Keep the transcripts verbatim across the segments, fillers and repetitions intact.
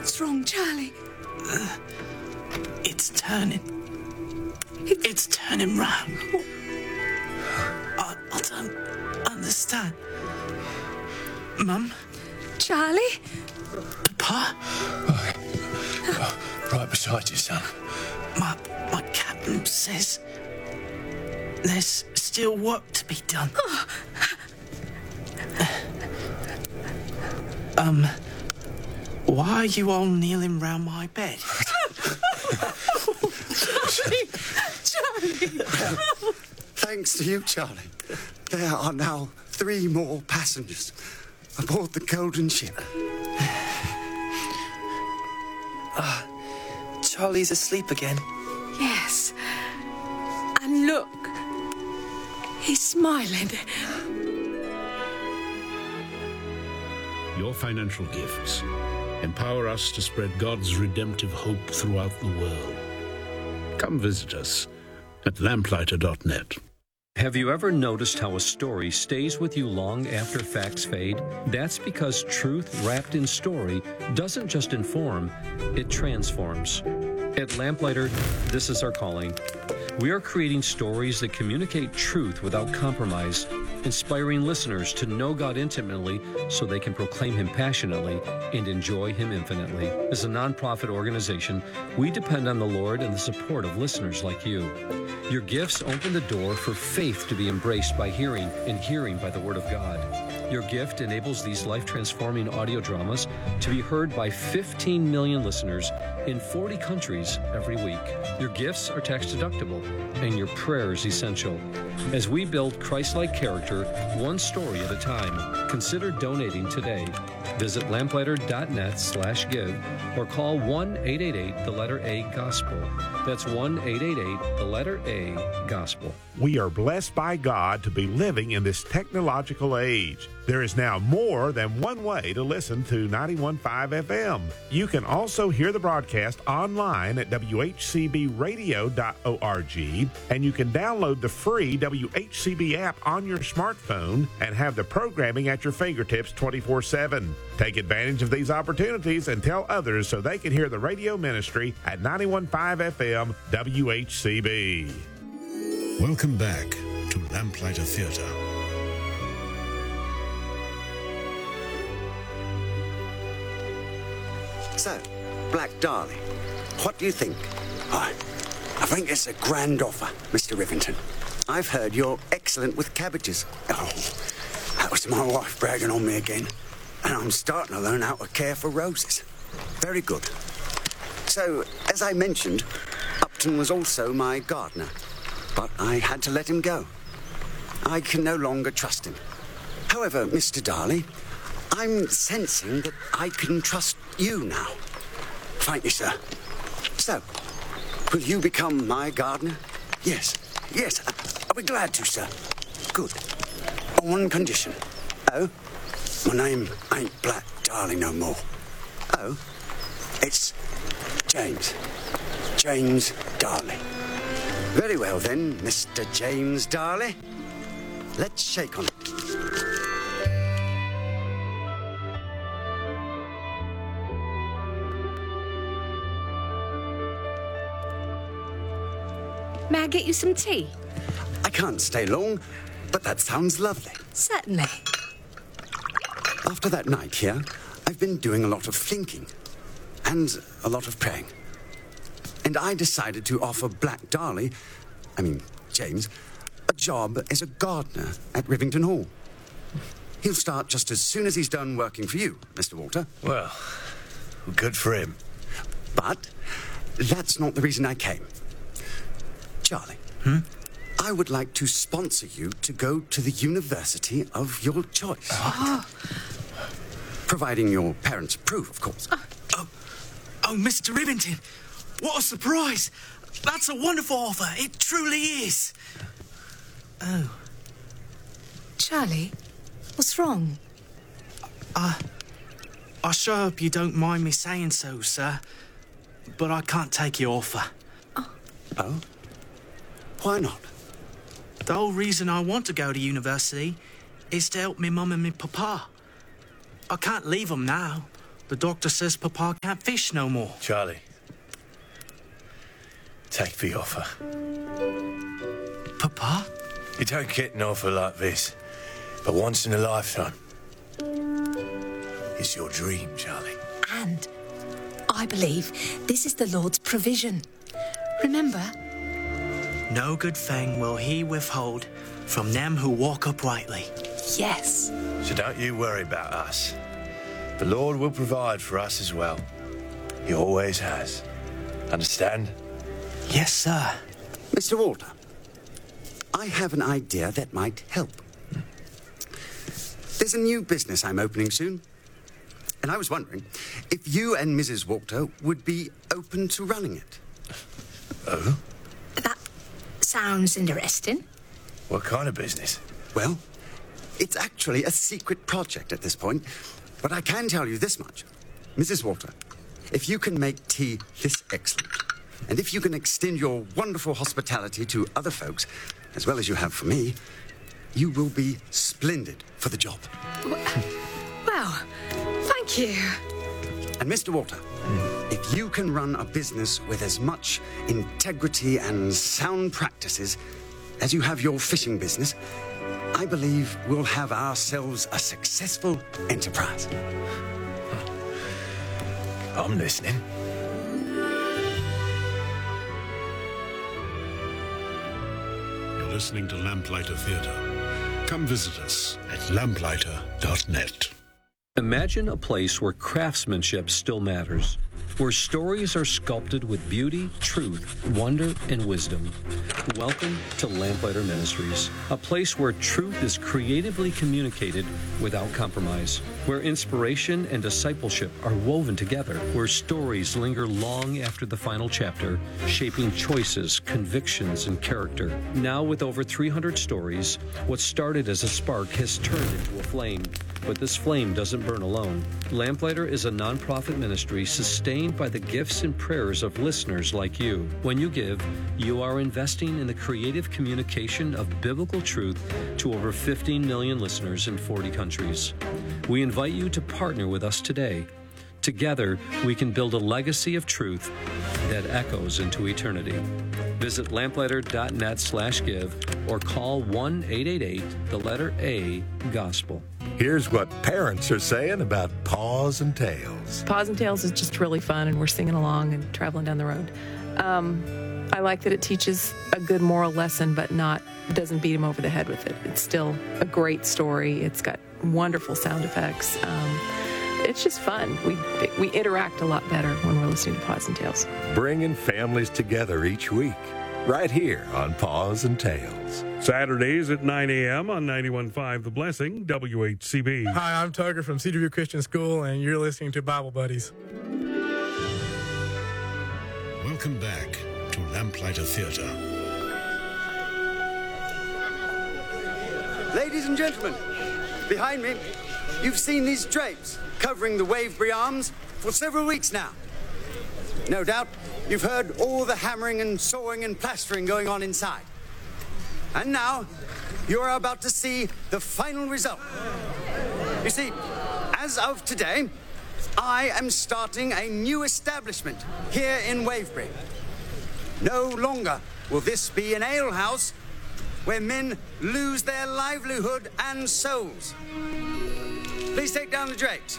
What's wrong, Charlie? Uh, it's turning. It's, it's turning round. I, I don't understand. Mum? Charlie? Papa? Right. right beside you, son. My, my captain says there's still work to be done. Oh. um, why are you all kneeling round my bed? Charlie! Charlie! Thanks to you, Charlie. There are now three more passengers aboard the Golden Ship. Ah, Charlie's asleep again. Yes. And look, he's smiling. Your financial gifts empower us to spread God's redemptive hope throughout the world. Come visit us at lamplighter dot net. Have you ever noticed how a story stays with you long after facts fade? That's because truth wrapped in story doesn't just inform, it transforms. At Lamplighter, this is our calling. We are creating stories that communicate truth without compromise, inspiring listeners to know God intimately so they can proclaim Him passionately and enjoy Him infinitely. As a nonprofit organization, we depend on the Lord and the support of listeners like you. Your gifts open the door for faith to be embraced by hearing and hearing by the Word of God. Your gift enables these life-transforming audio dramas to be heard by fifteen million listeners in forty countries every week. Your gifts are tax-deductible, and your prayers essential. As we build Christ-like character, one story at a time, consider donating today. Visit lamplighter dot net slash give or call one eight eight eight, the letter A, gospel. That's one eight eight eight, the letter A, gospel. We are blessed by God to be living in this technological age. There is now more than one way to listen to ninety-one point five F M. You can also hear the broadcast online at w h c b radio dot org, and you can download the free W H C B app on your smartphone and have the programming at your fingertips twenty-four seven. Take advantage of these opportunities and tell others so they can hear the radio ministry at ninety-one point five F M W H C B. Welcome back to Lamplighter Theatre. So, Black Dahlia, what do you think? I, I think it's a grand offer, Mister Rivington. I've heard you're excellent with cabbages. Oh, that was my wife bragging on me again. And I'm starting to learn how to care for roses. Very good. So, as I mentioned, Upton was also my gardener. But I had to let him go. I can no longer trust him. However, Mister Darley, I'm sensing that I can trust you now. Thank you, sir. So, will you become my gardener? Yes, yes, I'll be glad to, sir. Good. On one condition. Oh? My name ain't Black Darley no more. Oh? It's James. James Darley. Very well then, Mister James Darley. Let's shake on it. May I get you some tea? I can't stay long, but that sounds lovely. Certainly. After that night here, I've been doing a lot of thinking and a lot of praying. And I decided to offer Black Darley, I mean, James, a job as a gardener at Rivington Hall. He'll start just as soon as he's done working for you, Mister Walter. Well, good for him. But that's not the reason I came. Charlie, hmm? I would like to sponsor you to go to the university of your choice. What? Providing your parents approve, of course. Oh, oh, oh, Mister Rivington, what a surprise! That's a wonderful offer. It truly is. Oh. Charlie, what's wrong? I... I sure hope you don't mind me saying so, sir. But I can't take your offer. Oh? Oh? Why not? The whole reason I want to go to university is to help me mum and me papa. I can't leave them now, The doctor says Papa can't fish no more. Charlie, take the offer. Papa? You don't get an offer like this, but once in a lifetime. It's your dream, Charlie. And I believe this is the Lord's provision. Remember? No good thing will he withhold from them who walk uprightly. Yes. So don't you worry about us. The Lord will provide for us as well. He always has. Understand? Yes, sir. Mister Walter, I have an idea that might help. There's a new business I'm opening soon. And I was wondering if you and Missus Walter would be open to running it. Oh? That sounds interesting. What kind of business? Well, it's actually a secret project at this point, but I can tell you this much. Missus Walter, if you can make tea this excellent, and if you can extend your wonderful hospitality to other folks, as well as you have for me, you will be splendid for the job. Well, thank you. And Mister Walter, if you can run a business with as much integrity and sound practices as you have your fishing business, I believe we'll have ourselves a successful enterprise. I'm listening. You're listening to Lamplighter Theatre. Come visit us at lamplighter dot net. Imagine a place where craftsmanship still matters, where stories are sculpted with beauty, truth, wonder, and wisdom. Welcome to Lamplighter Ministries, a place where truth is creatively communicated without compromise, where inspiration and discipleship are woven together, where stories linger long after the final chapter, shaping choices, convictions, and character. Now with over three hundred stories, what started as a spark has turned into a flame. But this flame doesn't burn alone. Lamplighter is a nonprofit ministry sustained by the gifts and prayers of listeners like you. When you give, you are investing in the creative communication of biblical truth to over fifteen million listeners in forty countries. We invite you to partner with us today. Together, we can build a legacy of truth that echoes into eternity. Visit lamplighter dot net slash give or call one eight eight eight, the letter A, gospel. Here's what parents are saying about Paws and Tails. Paws and Tails is just really fun, and we're singing along and traveling down the road. Um, I like that it teaches a good moral lesson, but not doesn't beat him over the head with it. It's still a great story. It's got wonderful sound effects. Um, it's just fun. We we interact a lot better when we're listening to Paws and Tails. Bringing families together each week, right here on Paws and Tails. Saturdays at nine a.m. on ninety-one point five The Blessing, W H C B. Hi, I'm Tugger from Cedar View Christian School, and you're listening to Bible Buddies. Welcome back to Lamplighter Theatre. Ladies and gentlemen, behind me, you've seen these drapes covering the Wavebury Arms for several weeks now. No doubt you've heard all the hammering and sawing and plastering going on inside. And now, you're about to see the final result. You see, as of today, I am starting a new establishment here in Wavebury. No longer will this be an alehouse where men lose their livelihood and souls. Please take down the drapes.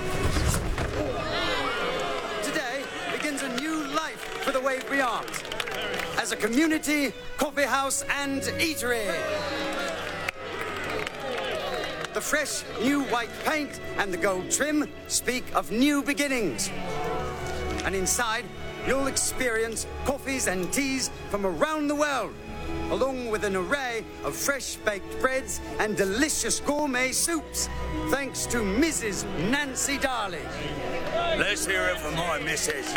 Today begins a new life for the Wavebury Arms as a community, coffee house, and eatery. The fresh new white paint and the gold trim speak of new beginnings. And inside, you'll experience coffees and teas from around the world, along with an array of fresh baked breads and delicious gourmet soups, thanks to Missus Nancy Darley. Let's hear it from my missus.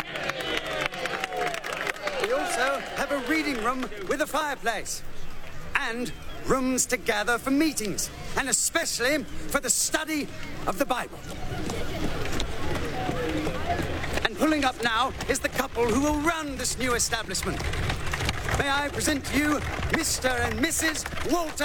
We also have a reading room with a fireplace and rooms to gather for meetings, and especially for the study of the Bible. And pulling up now is the couple who will run this new establishment. May I present to you Mister and Missus Walter.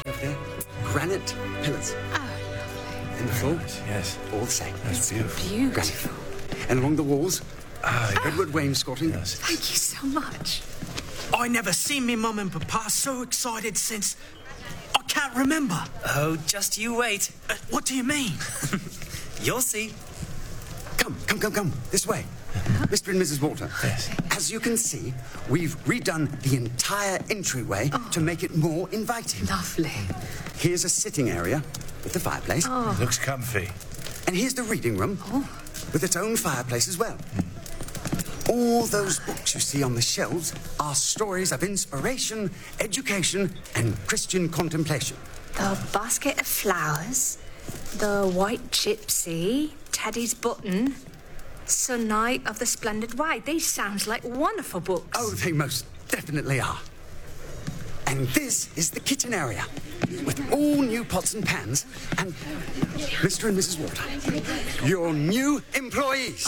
Over there, granite pillars. Oh, And the floor, Yes. all the same. That's beautiful. beautiful. Granite. And along the walls, Oh, redwood wainscoting. Thank you so much. I never seen me mum and papa so excited since... I can't remember. Oh, just you wait. Uh, what do you mean? You'll see. Come, come, come, come. This way. Mister and Missus Walter. Yes. As you can see, we've redone the entire entryway Oh. to make it more inviting. Lovely. Here's a sitting area with the fireplace. Oh. Looks comfy. And here's the reading room with its own fireplace as well. All those books you see on the shelves are stories of inspiration, education, and Christian contemplation. The basket of flowers, the white gypsy, Teddy's button, Sir Knight of the Splendid White. These sounds like wonderful books. Oh, they most definitely are. And this is the kitchen area with all new pots and pans and Mister and Missus Walter, your new employees.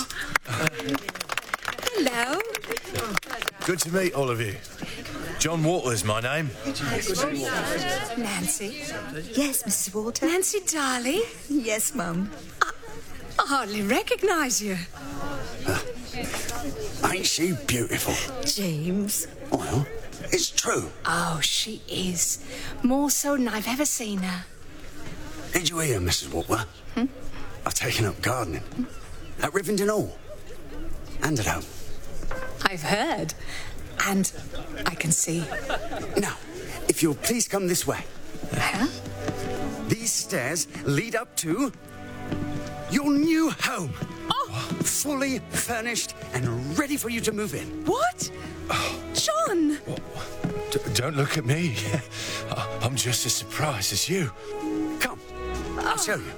Hello. Good to meet all of you. John Waters, my name. Nancy. Yes, Missus Walter. Nancy, darling. Yes, Mum. I, I hardly recognise you. Ain't she beautiful? James. Well, it's true. Oh, she is. More so than I've ever seen her. Did you hear, Missus Walter? Hmm? I've taken up gardening at Rivington Hall and at home. I've heard. And I can see. Now, if you'll please come this way. Huh? These stairs lead up to your new home. Oh! Fully furnished and ready for you to move in. What? John! D- don't look at me. I- I'm just as surprised as you. Come, I'll show you.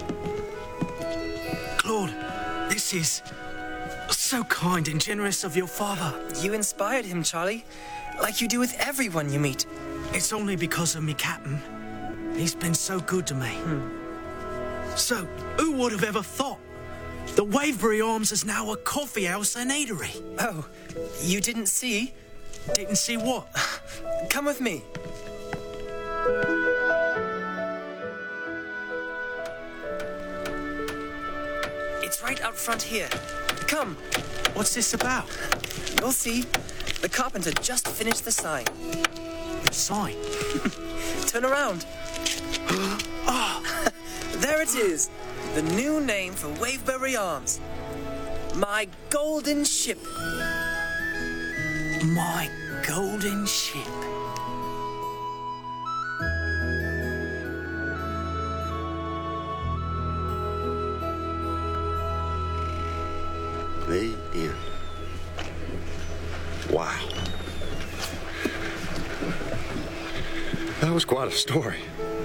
Claude, this is so kind and generous of your father. You inspired him, Charlie. Like you do with everyone you meet. It's only because of me, Captain. He's been so good to me. Hmm. So, who would have ever thought? The Waverbury Arms is now a coffee house and eatery. Oh, you didn't see? Didn't see what? Come with me. It's right out front here. Come. What's this about? You'll see. The carpenter just finished the sign. The sign? Turn around. Oh, there it is. The new name for Waverbury Arms. My Golden Ship. my golden ship. The end. Wow. That was quite a story.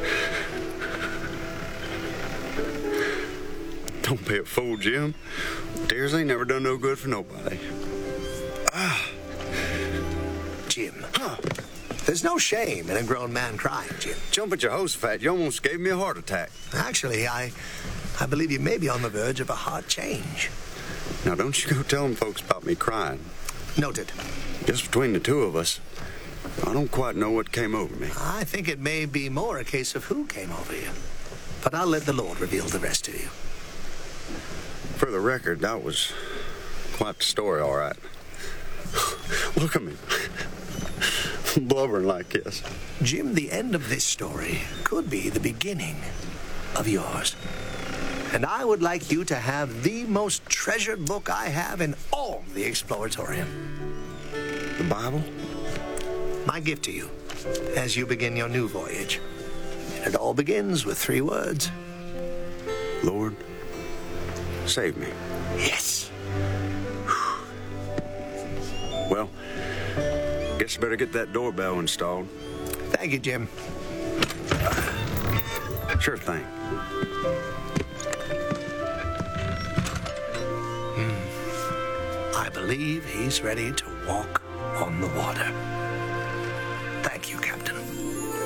Don't be a fool, Jim. Tears ain't never done no good for nobody. Ah. Jim. Huh. There's no shame in a grown man crying, Jim. Jump at your Jehoshaphat. You almost gave me a heart attack. Actually, I I believe you may be on the verge of a heart change. Now, don't you go telling folks about me crying. Noted. Just between the two of us, I don't quite know what came over me. I think it may be more a case of who came over you. But I'll let the Lord reveal the rest to you. For the record, that was quite the story, all right. Look at me. Blubbering like this. Jim, the end of this story could be the beginning of yours. And I would like you to have the most treasured book I have in all the Exploratorium. The Bible? My gift to you as you begin your new voyage. And it all begins with three words. Lord, save me. Yes. Well, guess I better get that doorbell installed. Thank you, Jim. Sure thing. I believe he's ready to walk on the water.